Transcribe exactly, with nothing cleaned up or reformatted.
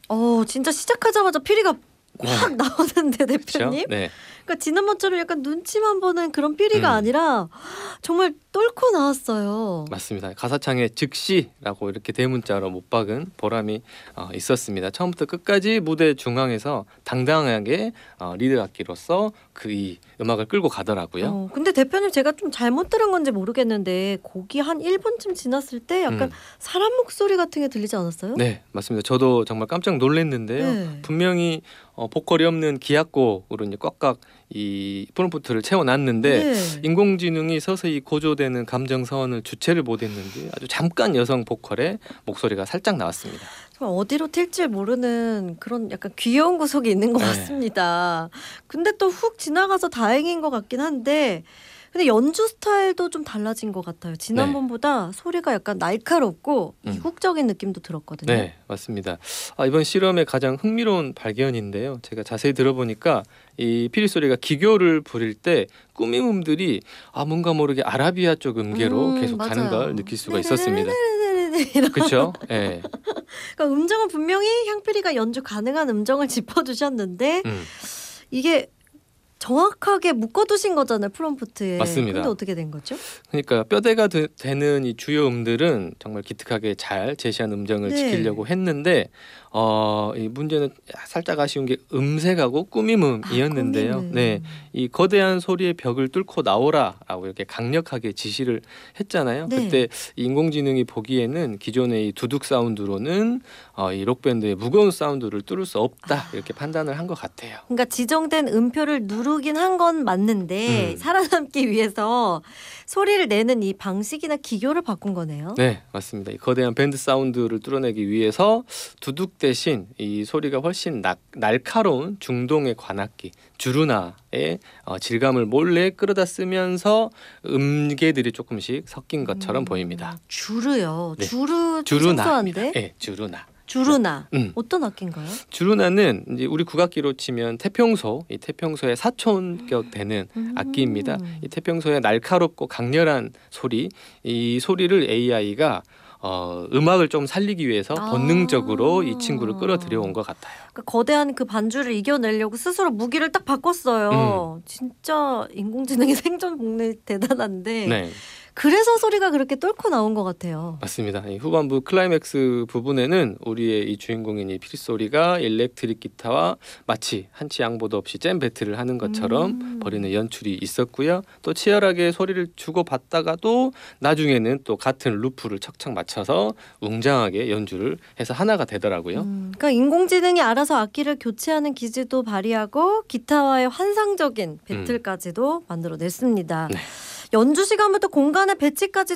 어 진짜 시작하자마자 피리가 확 네. 나오는데 대표님. 네. 그러니까 지난번처럼 약간 눈치만 보는 그런 피리가 음. 아니라 정말 뚫고 나왔어요. 맞습니다. 가사창에 즉시라고 이렇게 대문자로 못 박은 보람이 어, 있었습니다. 처음부터 끝까지 무대 중앙에서 당당하게 어, 리드 악기로서 그 이 음악을 끌고 가더라고요. 어, 근데 대표님 제가 좀 잘못 들은 건지 모르겠는데 곡이 한 일 분쯤 지났을 때 약간 음. 사람 목소리 같은 게 들리지 않았어요? 네, 맞습니다. 저도 정말 깜짝 놀랐는데요. 네. 분명히 어, 보컬이 없는 기악곡으로 이제 꽉꽉 이 프롬프트를 채워놨는데 네. 인공지능이 서서히 고조되는 감정선을 주체를 못했는지 아주 잠깐 여성 보컬의 목소리가 살짝 나왔습니다. 어디로 튈지 모르는 그런 약간 귀여운 구석이 있는 것 네. 같습니다. 근데 또 훅 지나가서 다행인 것 같긴 한데 근데 연주 스타일도 좀 달라진 것 같아요. 지난번보다 네. 소리가 약간 날카롭고 음. 이국적인 느낌도 들었거든요. 네, 맞습니다. 아, 이번 실험의 가장 흥미로운 발견인데요. 제가 자세히 들어보니까 이 피리 소리가 기교를 부릴 때 꾸밈음들이 아 뭔가 모르게 아라비아 쪽 음계로 음, 계속 맞아요. 가는 걸 느낄 수가 있었습니다. 그렇죠. 네. 그러니까 음정은 분명히 향피리가 연주 가능한 음정을 짚어주셨는데 음. 이게 정확하게 묶어두신 거잖아요, 프롬프트에. 맞습니다. 근데 어떻게 된 거죠? 그러니까 뼈대가 되, 되는 이 주요 음들은 정말 기특하게 잘 제시한 음정을 네. 지키려고 했는데 어, 이 문제는 살짝 아쉬운 게 음색하고 꾸밈음이었는데요. 아, 꾸밈음. 네, 이 거대한 소리의 벽을 뚫고 나오라라고 이렇게 강력하게 지시를 했잖아요. 네. 그때 인공지능이 보기에는 기존의 이 두둑 사운드로는 어, 이 록밴드의 무거운 사운드를 뚫을 수 없다 아. 이렇게 판단을 한 것 같아요. 그러니까 지정된 음표를 누르긴 한 건 맞는데 음. 살아남기 위해서 소리를 내는 이 방식이나 기교를 바꾼 거네요. 네, 맞습니다. 이 거대한 밴드 사운드를 뚫어내기 위해서 두둑 대신 이 소리가 훨씬 나, 날카로운 중동의 관악기 주르나의 어, 질감을 몰래 끌어다 쓰면서 음계들이 조금씩 섞인 것처럼 음, 보입니다. 주르요. 네. 주르 주르나인데? 네, 주르나. 주르나 음. 어떤 악기인가요? 주르나는 이제 우리 국악기로 치면 태평소, 이 태평소의 사촌격 되는 음. 악기입니다. 이 태평소의 날카롭고 강렬한 소리, 이 소리를 에이아이가 어, 음악을 좀 살리기 위해서 아~ 본능적으로 이 친구를 끌어들여 온 것 같아요. 그러니까 거대한 그 반주를 이겨내려고 스스로 무기를 딱 바꿨어요. 음. 진짜 인공지능의 생존 본능 대단한데 네. 그래서 소리가 그렇게 뚫고 나온 것 같아요. 맞습니다. 이 후반부 클라이맥스 부분에는 우리의 이 주인공인 이 피리 소리가 일렉트릭 기타와 마치 한치 양보도 없이 잼 배틀을 하는 것처럼 음. 벌이는 연출이 있었고요. 또 치열하게 소리를 주고받다가도 나중에는 또 같은 루프를 척척 맞춰서 웅장하게 연주를 해서 하나가 되더라고요. 음. 그러니까 인공지능이 알아서 악기를 교체하는 기질도 발휘하고 기타와의 환상적인 배틀까지도 음. 만들어냈습니다. 네. 연주 시간부터 공간의 배치까지